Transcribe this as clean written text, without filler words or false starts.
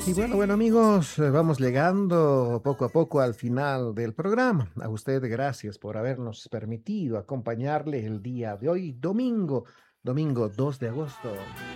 Y bueno, amigos, vamos llegando poco a poco al final del programa. A usted gracias por habernos permitido acompañarle el día de hoy, domingo 2 de agosto.